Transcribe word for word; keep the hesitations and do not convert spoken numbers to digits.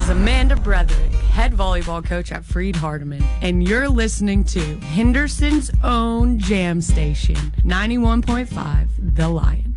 is Amanda Bretherick, head volleyball coach at Freed Hardeman, and you're listening to Henderson's own jam station, ninety-one point five The Lion.